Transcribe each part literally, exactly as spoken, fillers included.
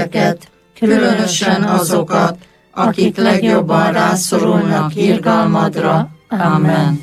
különösen azokat, akik legjobban rászorulnak irgalmadra. Amen.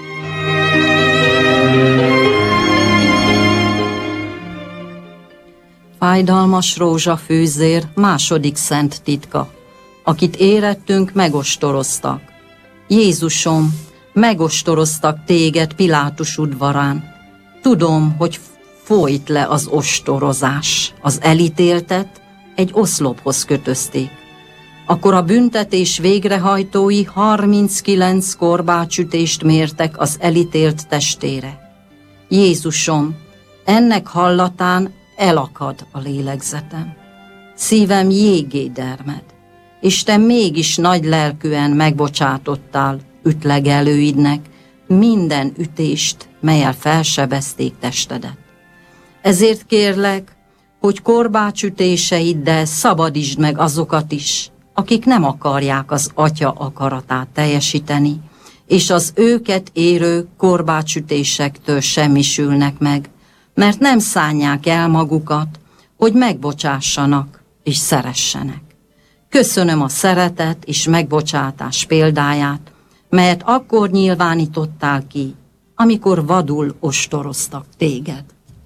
Fájdalmas rózsafűzér második szent titka. Akit érettünk, megostoroztak. Jézusom, megostoroztak téged Pilátus udvarán. Tudom, hogy folyt le az ostorozás. Az elítéltet egy oszlophoz kötözték. Akkor a büntetés végrehajtói harminckilenc korbácsütést mértek az elítélt testére. Jézusom, ennek hallatán elakad a lélegzetem. Szívem jégé dermed, és te mégis nagy lelkűen megbocsátottál ütlegelőidnek minden ütést, melyel felsebezték testedet. Ezért kérlek, hogy korbácsütéseiddel szabadítsd meg azokat is, akik nem akarják az Atya akaratát teljesíteni, és az őket érő korbácsütésektől semmisülnek meg, mert nem szánják el magukat, hogy megbocsássanak és szeressenek. Köszönöm a szeretet és megbocsátás példáját, melyet akkor nyilvánítottál ki, amikor vadul ostoroztak téged.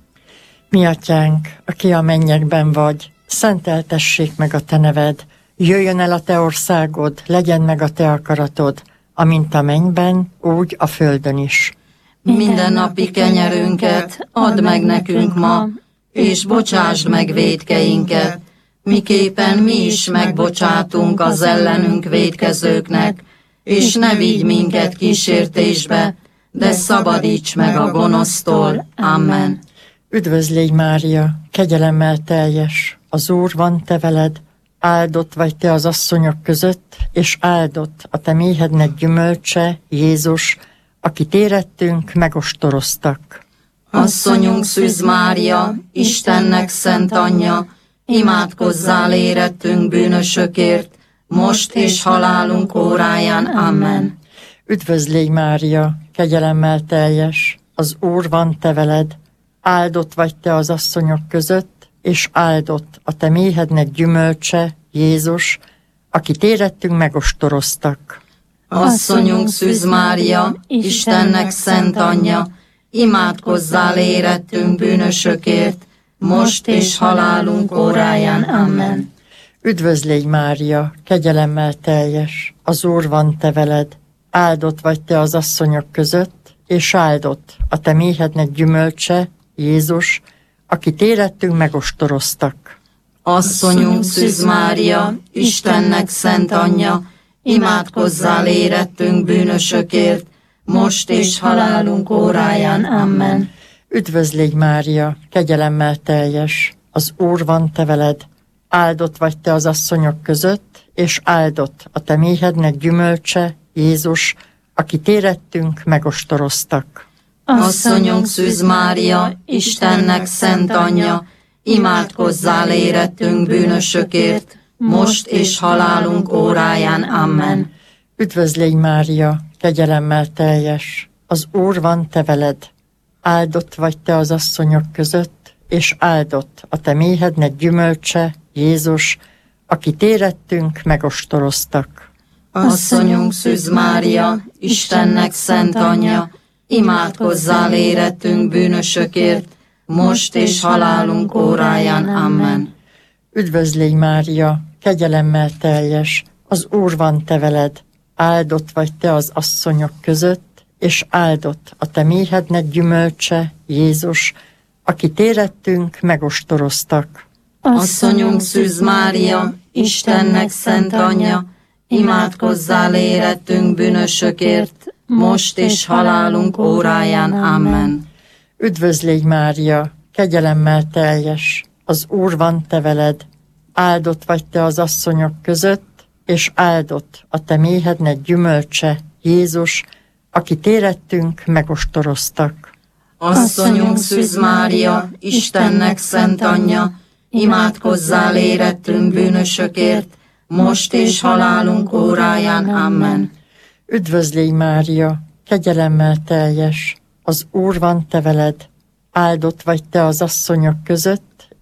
Mi atyánk, aki a mennyekben vagy, szenteltessék meg a te neved, jöjjön el a te országod, legyen meg a te akaratod, amint a mennyben, úgy a földön is. Mindennapi kenyerünket add meg nekünk ma, és bocsásd meg vétkeinket, miképpen mi is megbocsátunk az ellenünk vétkezőknek, és ne vigy minket kísértésbe, de szabadíts meg a gonosztól. Amen. Üdvözlégy Mária, kegyelemmel teljes, az Úr van te veled, áldott vagy te az asszonyok között, és áldott a te méhednek gyümölcse, Jézus, akit érettünk, megostoroztak. Asszonyunk Szűz Mária, Istennek szent anyja, imádkozzál érettünk bűnösökért, most és halálunk óráján. Amen. Üdvözlégy Mária, kegyelemmel teljes, az Úr van te veled, áldott vagy te az asszonyok között, és áldott a te méhednek gyümölcse, Jézus, akit érettünk, megostoroztak. Asszonyunk Szűz Mária, Istennek szent anyja, imádkozzál érettünk bűnösökért, most és halálunk óráján. Amen. Üdvözlégy Mária, kegyelemmel teljes, az Úr van te veled, áldott vagy te az asszonyok között, és áldott a te méhednek gyümölcse, Jézus, akit érettünk, megostoroztak. Asszonyunk Szűz Mária, Istennek szent anyja, imádkozzál érettünk bűnösökért, most és halálunk óráján. Amen. Üdvözlégy Mária, kegyelemmel teljes, az Úr van te veled, áldott vagy te az asszonyok között, és áldott a te méhednek gyümölcse, Jézus, akit érettünk, megostoroztak. Asszonyunk Szűz Mária, Istennek szent anyja, imádkozzál érettünk bűnösökért, most és halálunk óráján. Amen. Üdvözlégy Mária, kegyelemmel teljes, az Úr van te veled, áldott vagy te az asszonyok között, és áldott a te méhednek gyümölcse, Jézus, akit érettünk, megostoroztak. Asszonyunk Szűz Mária, Istennek szent anyja, imádkozzál érettünk bűnösökért, most és halálunk óráján. Amen. Üdvözlégy Mária, kegyelemmel teljes, az Úr van te veled, áldott vagy te az asszonyok között, és áldott a te méhednek gyümölcse, Jézus, akit érettünk, megostoroztak. Asszonyunk Szűz Mária, Istennek szent anyja, imádkozzál érettünk bűnösökért, most és halálunk óráján. Amen. Üdvözlégy Mária, kegyelemmel teljes, az Úr van te veled, áldott vagy te az asszonyok között, és áldott a te méhednek gyümölcse, Jézus, akit érettünk, megostoroztak. Asszonyunk Szűz Mária, Istennek szent anyja, imádkozzál érettünk bűnösökért, most és halálunk óráján. Amen. Üdvözlégy Mária, kegyelemmel teljes, az Úr van te veled, áldott vagy te az asszonyok között,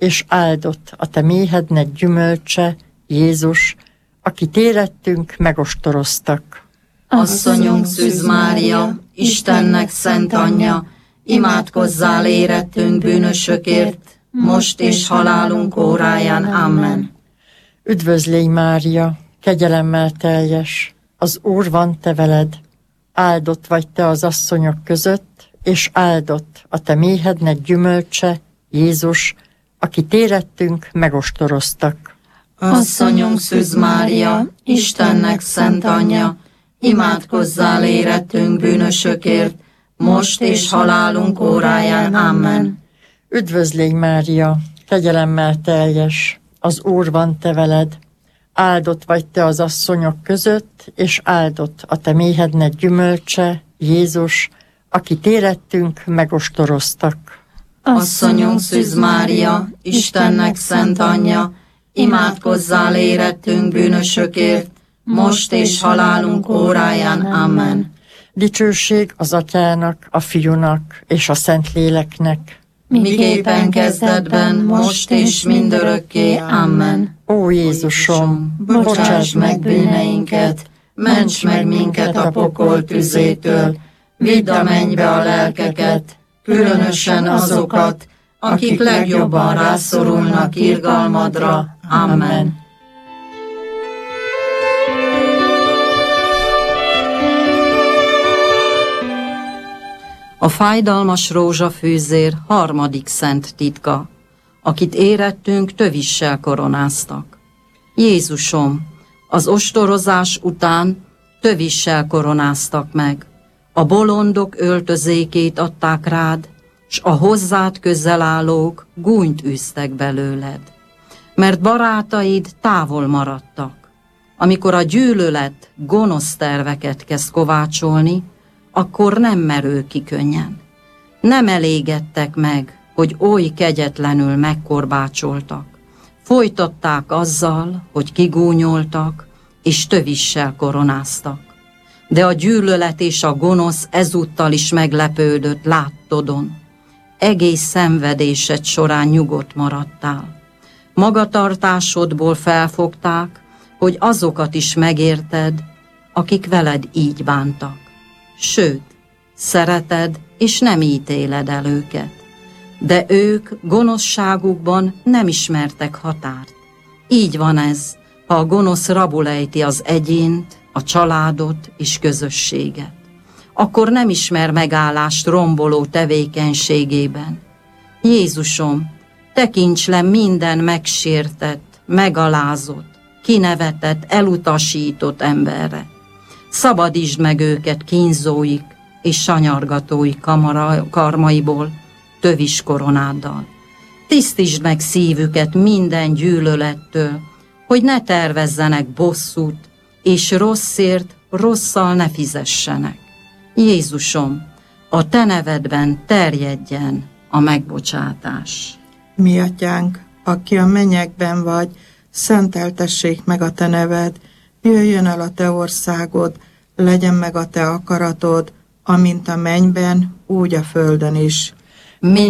és áldott a te méhednek gyümölcse, Jézus, akit érettünk megostoroztak. Asszonyunk Szűz Mária, Istennek szent anyja, imádkozzál érettünk bűnösökért, most és halálunk óráján. Amen. Üdvözlégy Mária, kegyelemmel teljes, az Úr van te veled, áldott vagy te az asszonyok között, és áldott a te méhednek gyümölcse, Jézus, akit érettünk megostoroztak. Asszonyunk Szűz Mária, Istennek szent anyja, imádkozzál érettünk bűnösökért, most és halálunk óráján. Amen. Üdvözlégy Mária, kegyelemmel teljes, az Úr van te veled, áldott vagy te az asszonyok között, és áldott a te méhednek gyümölcse, Jézus, akit érettünk megostoroztak. Asszonyunk Szűz Mária, Istennek szent anyja, imádkozzál érettünk bűnösökért, most és halálunk óráján. Amen. Dicsőség az Atyának, a Fiúnak és a Szentléleknek, miképpen kezdetben, most és mindörökké. Amen. Ó Jézusom, Bocsáss meg bűneinket, ments meg minket a pokol tüzétől, vidd a mennybe a lelkeket, különösen azokat, akik legjobban rászorulnak irgalmadra. Amen. A fájdalmas rózsafűzér harmadik szent titka, akit érettünk tövissel koronáztak. Jézusom, az ostorozás után tövissel koronáztak meg. A bolondok öltözékét adták rád, s a hozzád közel állók gúnyt űztek belőled. Mert barátaid távol maradtak. Amikor a gyűlölet gonosz terveket kezd kovácsolni, akkor nem merő ki könnyen. Nem elégedtek meg, hogy oly kegyetlenül megkorbácsoltak. Folytatták azzal, hogy kigúnyoltak, és tövissel koronáztak. De a gyűlölet és a gonosz ezúttal is meglepődött láttodon. Egész szenvedésed során nyugodt maradtál. Magatartásodból felfogták, hogy azokat is megérted, akik veled így bántak. Sőt, szereted és nem ítéled el őket. De ők gonoszságukban nem ismertek határt. Így van ez, ha a gonosz rabul ejti az egyént, a családot és közösséget. Akkor nem ismer megállást romboló tevékenységében. Jézusom, tekints le minden megsértett, megalázott, kinevetett, elutasított emberre. Szabadítsd meg őket kínzóik és sanyargatóik kamara, karmaiból, tövis koronáddal. Tisztítsd meg szívüket minden gyűlölettől, hogy ne tervezzenek bosszút, és rosszért rosszal ne fizessenek. Jézusom, a te nevedben terjedjen a megbocsátás. Mi atyánk, aki a mennyekben vagy, szenteltessék meg a te neved, jöjjön el a te országod, legyen meg a te akaratod, amint a mennyben, úgy a földön is. Minden